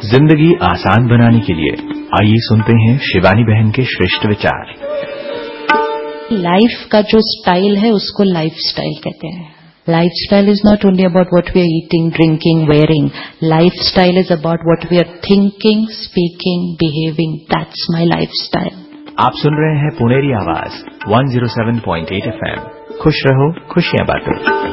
जिंदगी आसान बनाने के लिए आइए सुनते हैं शिवानी बहन के श्रेष्ठ विचार। लाइफ का जो स्टाइल है उसको लाइफ स्टाइल कहते हैं। Lifestyle is not only about what we are eating, drinking, wearing. Lifestyle is about what we are thinking, speaking, behaving. That's my lifestyle. आप सुन रहे हैं पुनेरी आवाज 107.8 FM। खुश रहो, खुशियां बांटो।